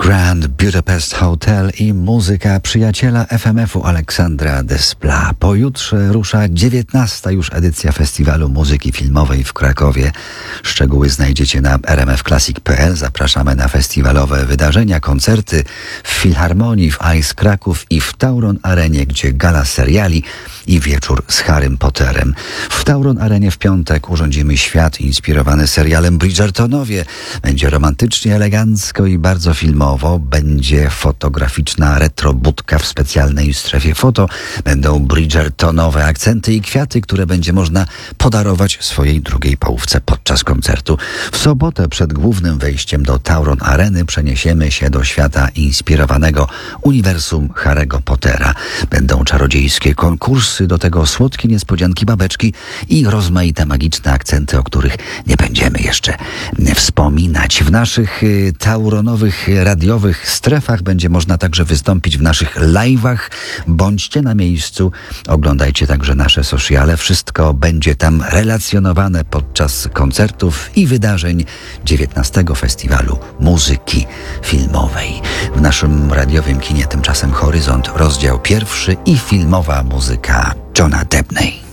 Grand Budapest Hotel i muzyka przyjaciela FMF-u Aleksandra Desplat. Pojutrze rusza 19. już edycja Festiwalu Muzyki Filmowej w Krakowie. Szczegóły znajdziecie na rmfclassic.pl. Zapraszamy na festiwalowe wydarzenia, koncerty w Filharmonii, w Ice Kraków i w Tauron Arenie, gdzie gala seriali i wieczór z Harrym Potterem. W Tauron Arenie w piątek urządzimy świat inspirowany serialem Bridgertonowie. Będzie romantycznie, elegancko i bardzo filmowo. Będzie fotograficzna retrobudka w specjalnej strefie foto. Będą Bridgertonowe akcenty i kwiaty, które będzie można podarować swojej drugiej połówce podczas koncertu. W sobotę przed głównym wejściem do Tauron Areny przeniesiemy się do świata inspirowanego uniwersum Harry'ego Pottera. Będą czarodziejskie konkursy, do tego słodkie niespodzianki, babeczki i rozmaite magiczne akcenty, o których nie będziemy jeszcze wspominać. W naszych tauronowych radiowych strefach będzie można także wystąpić w naszych live'ach. Bądźcie na miejscu, oglądajcie także nasze sociale. Wszystko będzie tam relacjonowane podczas koncertów i wydarzeń 19. Festiwalu Muzyki Filmowej. W naszym radiowym kinie tymczasem Horyzont, rozdział 1 i filmowa muzyka Johna Debney.